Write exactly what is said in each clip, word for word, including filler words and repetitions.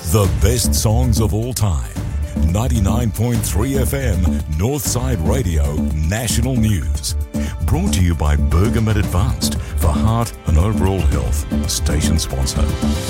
The best songs of all time. ninety-nine point three F M, Northside Radio, National News. Brought to you by Bergamet Advanced for heart and overall health. Station sponsor.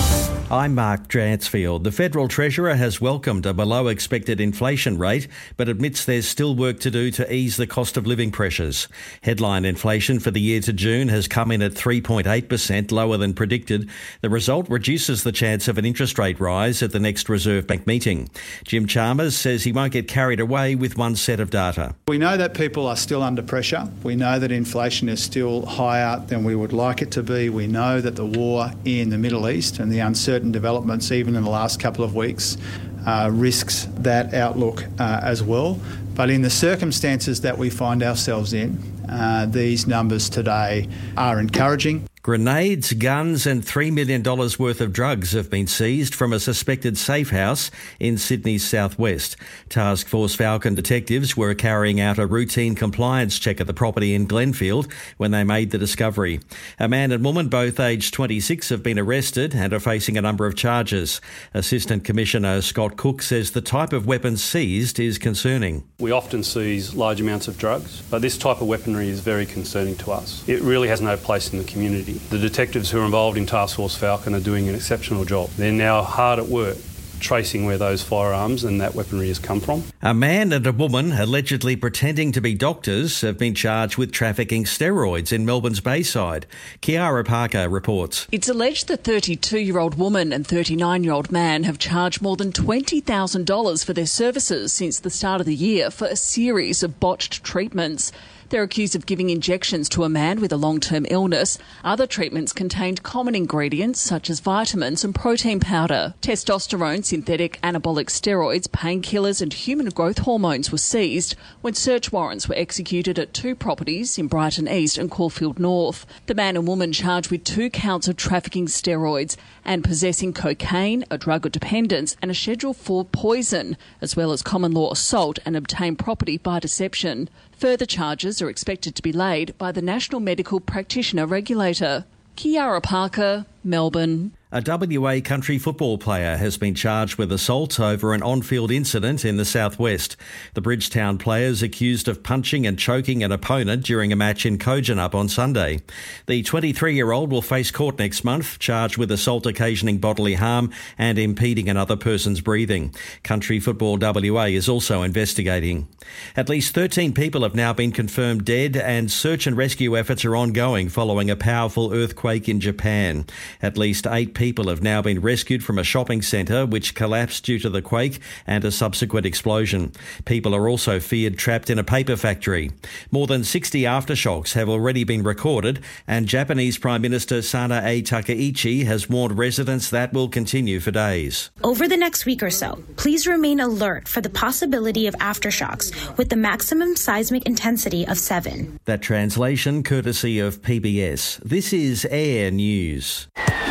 I'm Mark Dransfield. The Federal Treasurer has welcomed a below-expected inflation rate, but admits there's still work to do to ease the cost of living pressures. Headline inflation for the year to June has come in at three point eight percent, lower than predicted. The result reduces the chance of an interest rate rise at the next Reserve Bank meeting. Jim Chalmers says he won't get carried away with one set of data. We know that people are still under pressure. We know that inflation is still higher than we would like it to be. We know that the war in the Middle East and the uncertainty developments even in the last couple of weeks uh, risks that outlook uh, as well. But in the circumstances that we find ourselves in, uh, these numbers today are encouraging. Grenades, guns and three million dollars worth of drugs have been seized from a suspected safe house in Sydney's southwest. Task Force Falcon detectives were carrying out a routine compliance check at the property in Glenfield when they made the discovery. A man and woman, both aged twenty-six, have been arrested and are facing a number of charges. Assistant Commissioner Scott Cook says the type of weapons seized is concerning. We often seize large amounts of drugs, but this type of weaponry is very concerning to us. It really has no place in the community. The detectives who are involved in Task Force Falcon are doing an exceptional job. They're now hard at work tracing where those firearms and that weaponry has come from. A man and a woman allegedly pretending to be doctors have been charged with trafficking steroids in Melbourne's Bayside. Kiara Parker reports. It's alleged the thirty-two-year-old woman and thirty-nine-year-old man have charged more than twenty thousand dollars for their services since the start of the year for a series of botched treatments. They're accused of giving injections to a man with a long-term illness. Other treatments contained common ingredients such as vitamins and protein powder. Testosterone, synthetic anabolic steroids, painkillers and human growth hormones were seized when search warrants were executed at two properties in Brighton East and Caulfield North. The man and woman charged with two counts of trafficking steroids and possessing cocaine, a drug of dependence and a Schedule four poison, as well as common law assault and obtained property by deception. Further charges are expected to be laid by the National Medical Practitioner Regulator. Kiara Parker, Melbourne. A W A country football player has been charged with assault over an on-field incident in the southwest. The Bridgetown player is accused of punching and choking an opponent during a match in Kojonup on Sunday. The twenty-three-year-old will face court next month, charged with assault occasioning bodily harm and impeding another person's breathing. Country Football W A is also investigating. At least thirteen people have now been confirmed dead, and search and rescue efforts are ongoing following a powerful earthquake in Japan. At least eight people have now been rescued from a shopping centre which collapsed due to the quake and a subsequent explosion. People are also feared trapped in a paper factory. More than sixty aftershocks have already been recorded, and Japanese Prime Minister Sanae Takaichi has warned residents that will continue for days. Over the next week or so, please remain alert for the possibility of aftershocks with the maximum seismic intensity of seven. That translation courtesy of P B S. This is Air News.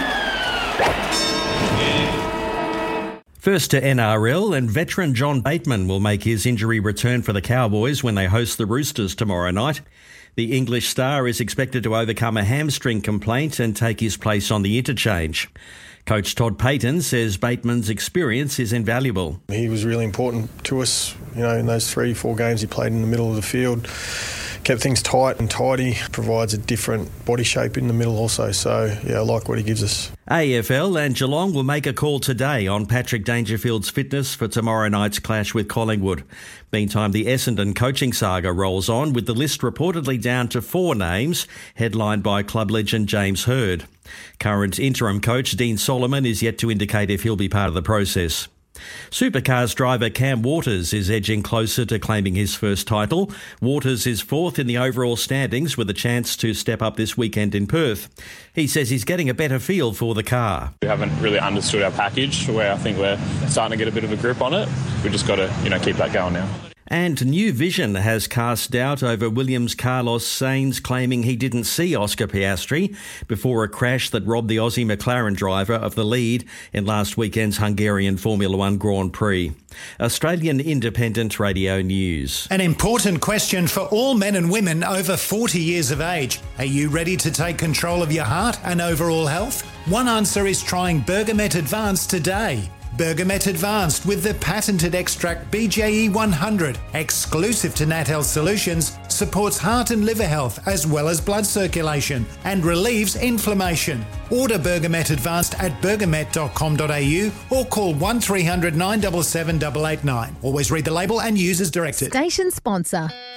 First to N R L, and veteran John Bateman will make his injury return for the Cowboys when they host the Roosters tomorrow night. The English star is expected to overcome a hamstring complaint and take his place on the interchange. Coach Todd Payton says Bateman's experience is invaluable. He was really important to us, you know, in those three, four games he played in the middle of the field. Kept things tight and tidy, provides a different body shape in the middle also. So, yeah, I like what he gives us. A F L and Geelong will make a call today on Patrick Dangerfield's fitness for tomorrow night's clash with Collingwood. Meantime, the Essendon coaching saga rolls on, with the list reportedly down to four names, headlined by club legend James Hird. Current interim coach Dean Solomon is yet to indicate if he'll be part of the process. Supercars driver Cam Waters is edging closer to claiming his first title. Waters is fourth in the overall standings with a chance to step up this weekend in Perth. He says he's getting a better feel for the car. We haven't really understood our package, where I think we're starting to get a bit of a grip on it. We've just got to, you know, keep that going now. And New Vision has cast doubt over Williams' Carlos Sainz claiming he didn't see Oscar Piastri before a crash that robbed the Aussie McLaren driver of the lead in last weekend's Hungarian Formula One Grand Prix. Australian Independent Radio News. An important question for all men and women over forty years of age. Are you ready to take control of your heart and overall health? One answer is trying Bergamet Advanced today. Bergamet Advanced with the patented extract B J E one hundred, exclusive to Nat Health Solutions, supports heart and liver health as well as blood circulation and relieves inflammation. Order Bergamet Advanced at bergamet dot com dot a u or call one three hundred nine seven seven eight eight nine. Always read the label and use as directed. Station sponsor.